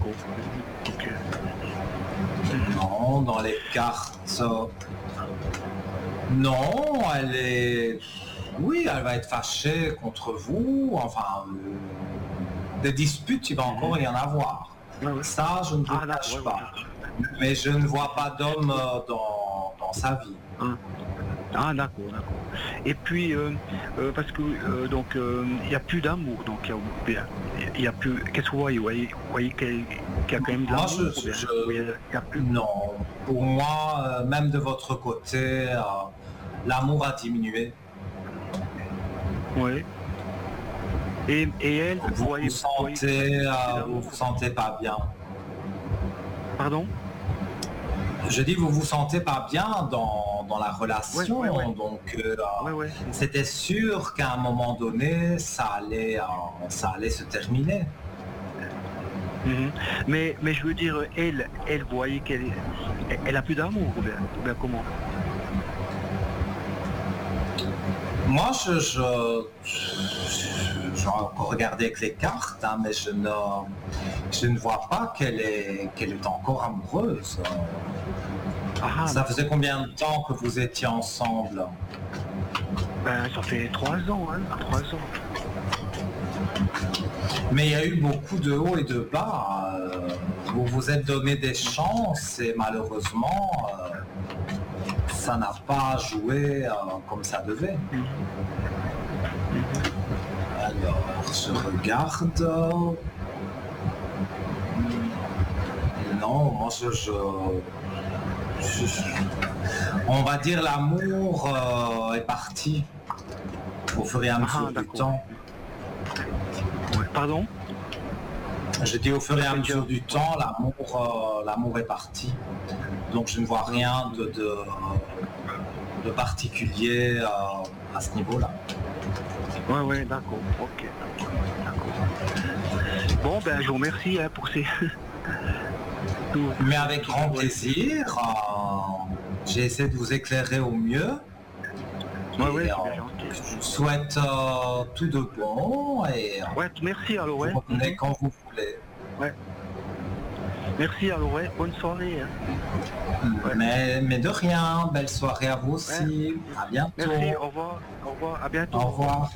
d'accord. Ok. Non, dans les cartes... Non, elle est... Oui, elle va être fâchée contre vous. Enfin, des disputes, il va encore y en avoir. Ouais, ouais. Ça, je ne vous le D'accord, cache ouais, pas. d'accord. Mais je ne vois pas d'homme dans sa vie. Hein. D'accord, d'accord. Et puis, parce que donc il n'y a plus d'amour, donc il y a plus. Qu'est-ce que vous voyez qu'il y a quand même de Moi, l'amour, ou bien il y a plus. non. Pour moi, même de votre côté, l'amour a diminué. Oui. Et elle, Vous vous voyez qu'il y a plus vous d'amour. sentez pas bien. Pardon? Je dis, vous vous sentez pas bien dans la relation, Ouais. donc Ouais. c'était sûr qu'à un moment donné, ça allait se terminer. Mhm. Mais je veux dire, elle voyait elle a plus d'amour, ou bien comment? Moi, je vais encore regarder avec les cartes, hein, mais je ne vois pas qu'elle est encore amoureuse. Ça faisait D'accord. combien de temps que vous étiez ensemble? Ben, ça fait 3 ans, hein, 3 ans. Mais il y a eu beaucoup de hauts et de bas. Vous vous êtes donné des chances et malheureusement, ça n'a pas joué comme ça devait. Alors, je regarde. Non, moi on va dire l'amour est parti au fur et à mesure du D'accord. temps. Ouais. Pardon? Je dis au fur et à mesure du temps, l'amour est parti. Donc je ne vois rien de particulier à ce niveau-là. Ouais, d'accord. Ok, d'accord. Bon, ben, je vous remercie, hein, pour ces... Mais avec grand plaisir, j'ai essayé de vous éclairer au mieux. Ouais, Et, c'est bien gentil. je vous souhaite tout de bon et Ouais, merci, alors, vous ouais. revenez quand vous voulez. Ouais. Merci, alors, ouais. Bonne soirée, hein. Ouais. Mais de rien, belle soirée à vous aussi. Ouais. À bientôt. Merci, au revoir. Au revoir, à bientôt. Au revoir.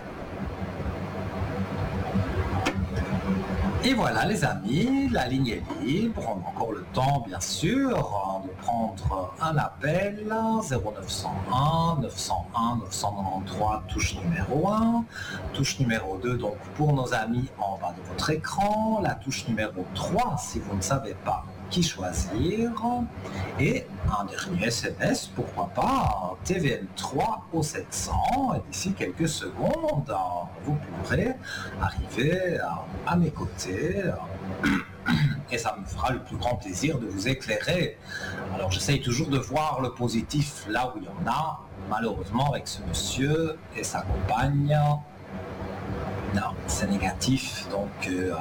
Et voilà les amis, la ligne est libre, on a encore le temps bien sûr de prendre un appel, 0901 901 993, touche numéro 1, touche numéro 2 donc pour nos amis en bas de votre écran, la touche numéro 3 si vous ne savez pas qui choisir, et un dernier SMS, pourquoi pas, TVN3 au 700, et d'ici quelques secondes, vous pourrez arriver à mes côtés, et ça me fera le plus grand plaisir de vous éclairer. Alors j'essaye toujours de voir le positif là où il y en a, malheureusement avec ce monsieur et sa compagne, non, c'est négatif, donc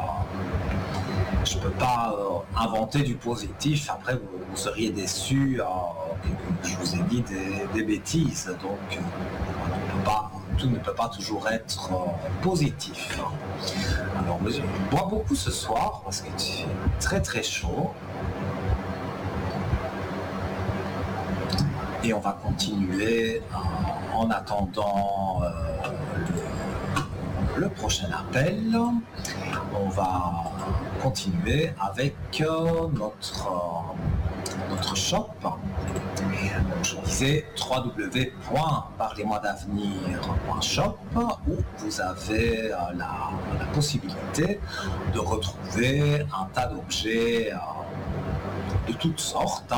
je ne peux pas inventer du positif. Après, vous seriez déçus que je vous ai dit des bêtises. Donc, tout ne peut pas toujours être positif. Alors, je bois beaucoup ce soir parce que c'est très très chaud. Et on va continuer en attendant le prochain appel. On va continuer avec notre shop. Je disais www.parlez-moi-d'avenir.shop où vous avez la possibilité de retrouver un tas d'objets de toutes sortes.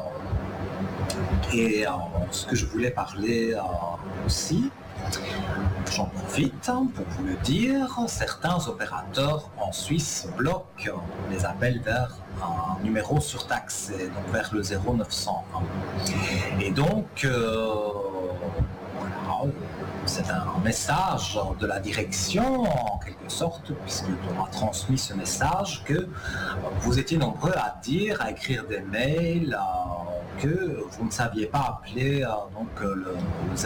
Et ce que je voulais parler aussi, j'en profite pour vous le dire, certains opérateurs en Suisse bloquent les appels vers un numéro surtaxé, donc vers le 0901. Et donc, voilà, c'est un message de la direction, en quelque sorte, puisqu'on a transmis ce message, que vous étiez nombreux à dire, à écrire des mails, que vous ne saviez pas appeler le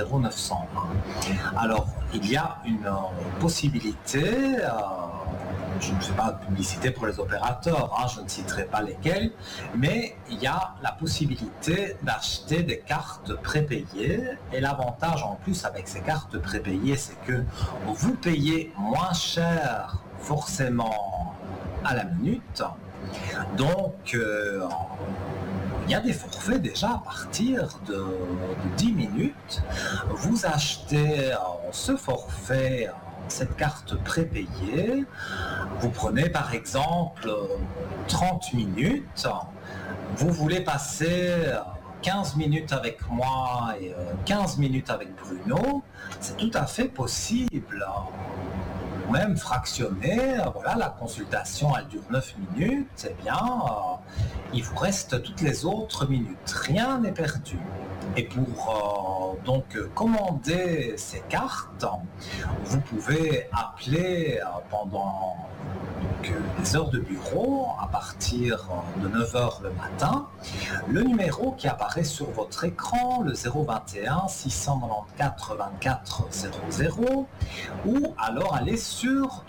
0901. Alors, il y a une possibilité je ne fais pas de publicité pour les opérateurs, hein, je ne citerai pas lesquels, mais il y a la possibilité d'acheter des cartes prépayées. Et l'avantage en plus avec ces cartes prépayées, c'est que vous payez moins cher forcément à la minute. Donc, il y a des forfaits déjà à partir de 10 minutes. Vous achetez ce forfait, cette carte prépayée. Vous prenez par exemple 30 minutes. Vous voulez passer 15 minutes avec moi et 15 minutes avec Bruno. C'est tout à fait possible. Même fractionner, voilà, la consultation elle dure 9 minutes, eh bien, il vous reste toutes les autres minutes, rien n'est perdu. Et pour donc commander ces cartes, vous pouvez appeler pendant les heures de bureau à partir de 9 h le matin, le numéro qui apparaît sur votre écran, le 021 694 24 00, ou alors aller sur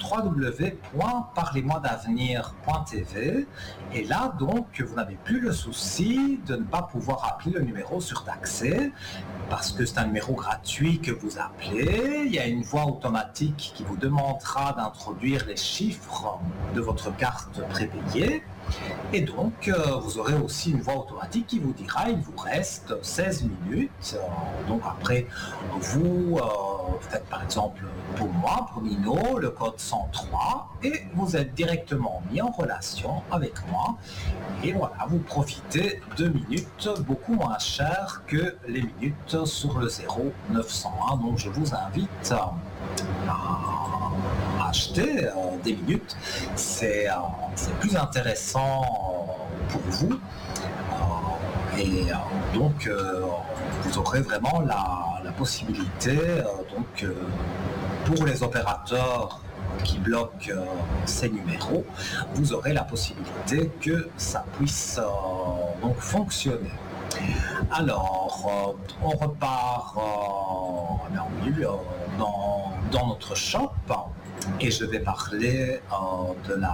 www.parlez-moi-d'avenir.tv, et là donc vous n'avez plus le souci de ne pas pouvoir appeler le numéro surtaxé, parce que c'est un numéro gratuit que vous appelez. Il y a une voix automatique qui vous demandera d'introduire les chiffres de votre carte prépayée, et donc vous aurez aussi une voix automatique qui vous dira il vous reste 16 minutes. Donc après vous faites par exemple pour moi, pour Nino, le code 103, et vous êtes directement mis en relation avec moi, et voilà, vous profitez de minutes beaucoup moins chères que les minutes sur le 0901. Donc je vous invite à acheter des minutes, c'est plus intéressant pour vous, et donc vous aurez vraiment la possibilité, donc pour les opérateurs qui bloquent ces numéros, vous aurez la possibilité que ça puisse donc fonctionner. Alors, on repart dans notre shop, et je vais parler de la...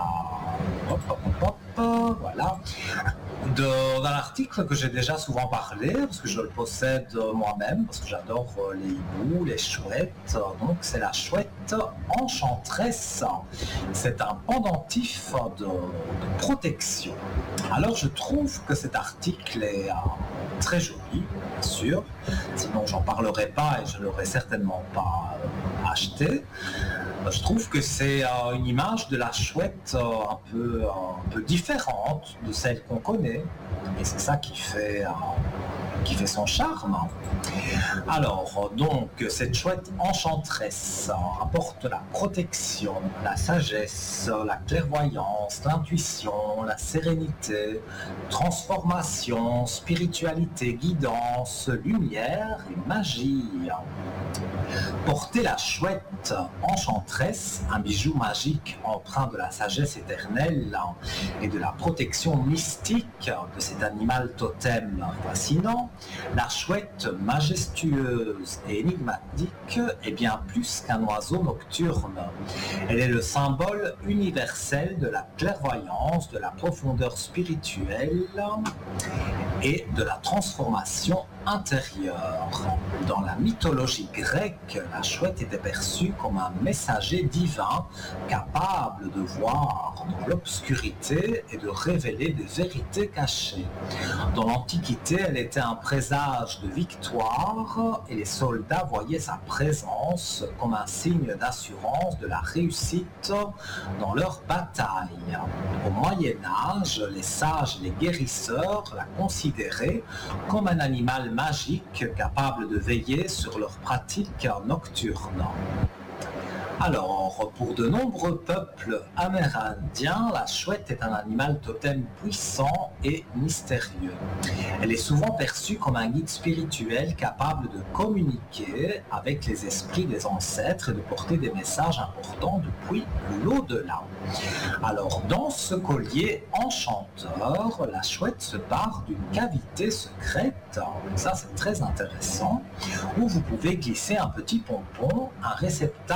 voilà. D'un article que j'ai déjà souvent parlé, parce que je le possède moi-même, parce que j'adore les hiboux, les chouettes. Donc c'est la chouette enchanteresse. C'est un pendentif de protection. Alors je trouve que cet article est très joli, bien sûr. Sinon j'en parlerai pas et je l'aurais certainement pas acheté. Je trouve que c'est une image de la chouette un peu différente de celle qu'on connaît, et c'est ça qui fait son charme. Alors, donc, cette chouette enchanteresse apporte la protection, la sagesse, la clairvoyance, l'intuition, la sérénité, transformation, spiritualité, guidance, lumière et magie. Porter la chouette enchanteresse, un bijou magique empreint de la sagesse éternelle et de la protection mystique de cet animal totem fascinant, la chouette majestueuse et énigmatique est bien plus qu'un oiseau nocturne. Elle est le symbole universel de la clairvoyance, de la profondeur spirituelle et de la transformation intérieure. Dans la mythologie grecque, la chouette était perçue comme un messager divin capable de voir dans l'obscurité et de révéler des vérités cachées. Dans l'Antiquité, elle était un présage de victoire, et les soldats voyaient sa présence comme un signe d'assurance de la réussite dans leur bataille. Au Moyen-Âge, les sages et les guérisseurs la considéraient comme un animal magique capable de veiller sur leurs pratiques nocturnes. Alors, pour de nombreux peuples amérindiens, la chouette est un animal totem puissant et mystérieux. Elle est souvent perçue comme un guide spirituel capable de communiquer avec les esprits des ancêtres et de porter des messages importants depuis l'au-delà. Alors, dans ce collier enchanteur, la chouette se barre d'une cavité secrète, ça c'est très intéressant, où vous pouvez glisser un petit pompon, un réceptacle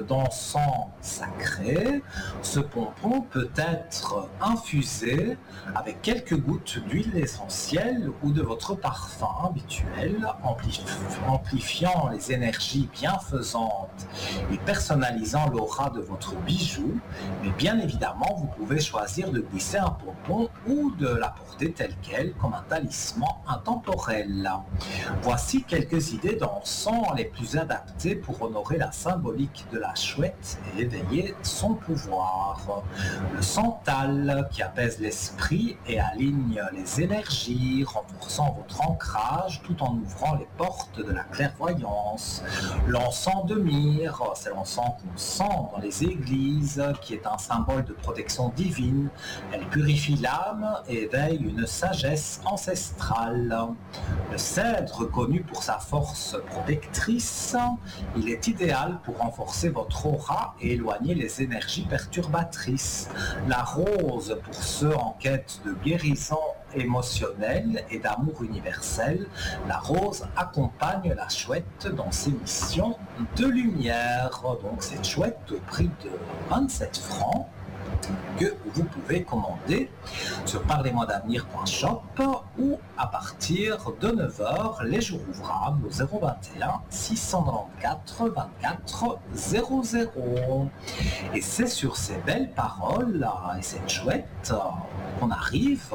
d'encens sacré, ce pompon peut être infusé avec quelques gouttes d'huile essentielle ou de votre parfum habituel, amplifiant les énergies bienfaisantes et personnalisant l'aura de votre bijou. Mais bien évidemment, vous pouvez choisir de glisser un pompon ou de l'apporter tel quel comme un talisman intemporel. Voici quelques idées d'encens les plus adaptées pour honorer la symbolique de la chouette et éveiller son pouvoir. Le santal qui apaise l'esprit et aligne les énergies, renforçant votre ancrage tout en ouvrant les portes de la clairvoyance. L'encens de myrrhe, c'est l'encens qu'on sent dans les églises, qui est un symbole de protection divine. Elle purifie l'âme et éveille une sagesse ancestrale. Le cèdre, connu pour sa force protectrice, il est idéal pour renforcer votre aura et éloigner les énergies perturbatrices. La rose, pour ceux en quête de guérison émotionnelle et d'amour universel, la rose accompagne la chouette dans ses missions de lumière. Donc cette chouette au prix de 27 francs que vous pouvez commander sur parlez-moi-d'avenir.shop ou à partir de 9h les jours ouvrables au 021 694 24 00. Et c'est sur ces belles paroles et cette chouette qu'on arrive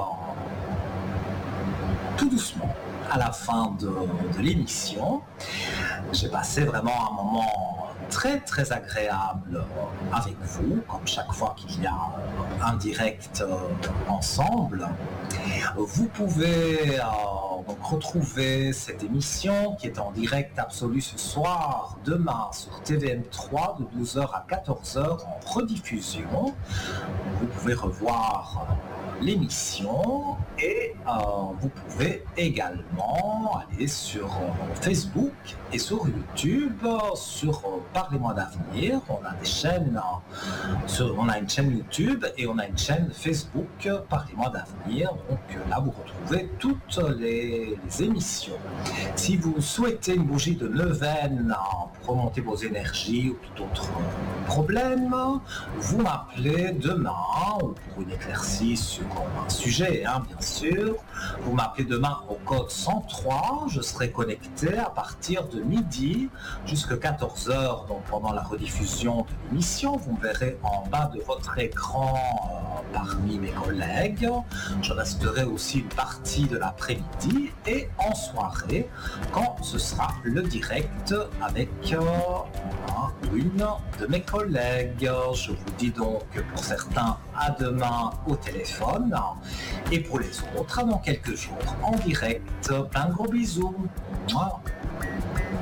tout doucement à la fin de l'émission. J'ai passé vraiment un moment très agréable avec vous, comme chaque fois qu'il y a un direct ensemble. Vous pouvez donc retrouver cette émission qui est en direct absolu ce soir, demain sur TVM3 de 12h à 14h en rediffusion. Vous pouvez revoir l'émission et vous pouvez également aller sur Facebook et sur YouTube sur Parlez-moi d'avenir. On a des chaînes, on a une chaîne YouTube et on a une chaîne Facebook Parlez-moi d'avenir. Donc là vous retrouvez toutes les émissions. Si vous souhaitez une bougie de neuvaine pour remonter vos énergies ou tout autre problème, vous m'appelez demain ou pour une éclaircie sur un sujet, bien sûr. Vous m'appelez demain au code 103, je serai connecté à partir de midi jusqu'à 14h, donc pendant la rediffusion de l'émission. Vous me verrez en bas de votre écran parmi mes collègues. Je resterai aussi une partie de l'après-midi et en soirée quand ce sera le direct avec une de mes collègues. Je vous dis donc pour certains à demain au téléphone et pour les autres dans quelques jours en direct. Plein de gros bisous. Mouah.